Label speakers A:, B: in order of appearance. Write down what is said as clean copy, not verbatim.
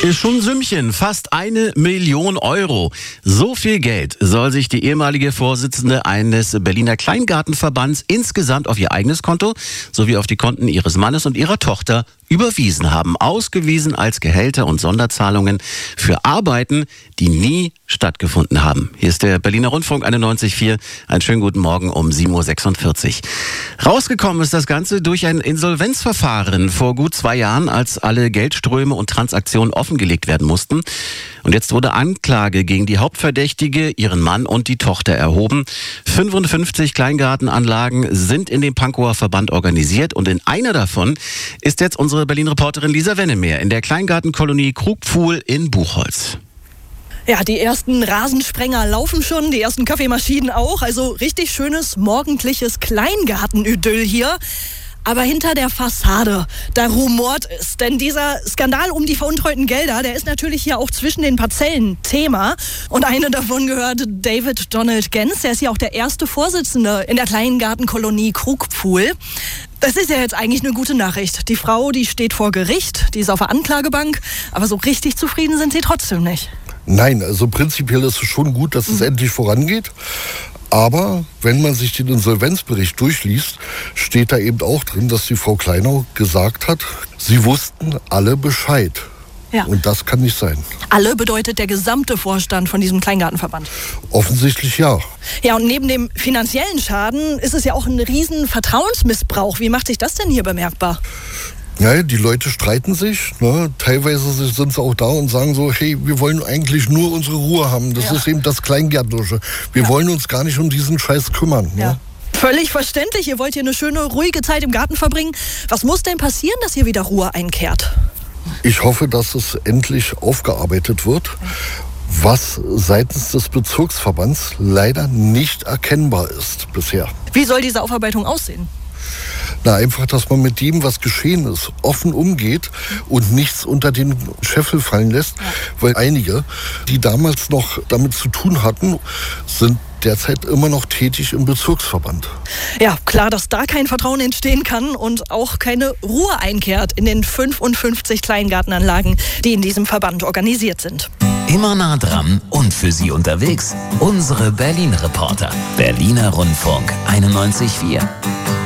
A: Ist schon ein Sümmchen, fast 1 Million Euro. So viel Geld soll sich die ehemalige Vorsitzende eines Berliner Kleingartenverbands insgesamt auf ihr eigenes Konto sowie auf die Konten ihres Mannes und ihrer Tochter überwiesen haben. Ausgewiesen als Gehälter und Sonderzahlungen für Arbeiten, die nie stattgefunden haben. Hier ist der Berliner Rundfunk 91.4. Einen schönen guten Morgen um 7.46 Uhr. Rausgekommen ist das Ganze durch ein Insolvenzverfahren vor gut 2 Jahren, als alle Geldströme und Transaktionen offengelegt werden mussten. Und jetzt wurde Anklage gegen die Hauptverdächtige, ihren Mann und die Tochter erhoben. 55 Kleingartenanlagen sind in dem Pankower Verband organisiert und in einer davon ist jetzt unsere Berlin-Reporterin Lisa Wennemeer in der Kleingartenkolonie Krugpfuhl in Buchholz.
B: Ja, die ersten Rasensprenger laufen schon, die ersten Kaffeemaschinen auch. Also richtig schönes morgendliches Kleingartenidyll hier. Aber hinter der Fassade, da rumort es. Denn dieser Skandal um die veruntreuten Gelder, der ist natürlich hier auch zwischen den Parzellen Thema. Und eine davon gehört David Donald Gens. Der ist ja auch der erste Vorsitzende in der Kleingartenkolonie Krugpfuhl. Das ist ja jetzt eigentlich eine gute Nachricht. Die Frau, die steht vor Gericht, die ist auf der Anklagebank. Aber so richtig zufrieden sind sie trotzdem nicht.
C: Nein, also prinzipiell ist es schon gut, dass es endlich vorangeht. Aber wenn man sich den Insolvenzbericht durchliest, steht da eben auch drin, dass die Frau Kleinau gesagt hat, sie wussten alle Bescheid. Ja. Und das kann nicht sein.
B: Alle bedeutet der gesamte Vorstand von diesem Kleingartenverband?
C: Offensichtlich ja.
B: Ja, und neben dem finanziellen Schaden ist es ja auch ein riesen Vertrauensmissbrauch. Wie macht sich das denn hier bemerkbar?
C: Ja, die Leute streiten sich, ne? Teilweise sind sie auch da und sagen so, hey, wir wollen eigentlich nur unsere Ruhe haben. Das ist eben das Kleingärtnerische. Wir wollen uns gar nicht um diesen Scheiß kümmern.
B: Ja.
C: Ne?
B: Völlig verständlich, ihr wollt hier eine schöne, ruhige Zeit im Garten verbringen. Was muss denn passieren, dass hier wieder Ruhe einkehrt?
C: Ich hoffe, dass es endlich aufgearbeitet wird, was seitens des Bezirksverbands leider nicht erkennbar ist bisher.
B: Wie soll diese Aufarbeitung aussehen?
C: Na, einfach, dass man mit dem, was geschehen ist, offen umgeht und nichts unter den Scheffel fallen lässt. Weil einige, die damals noch damit zu tun hatten, sind derzeit immer noch tätig im Bezirksverband.
B: Ja, klar, dass da kein Vertrauen entstehen kann und auch keine Ruhe einkehrt in den 55 Kleingartenanlagen, die in diesem Verband organisiert sind.
D: Immer nah dran und für Sie unterwegs unsere Berlin-Reporter. Berliner Rundfunk 91.4.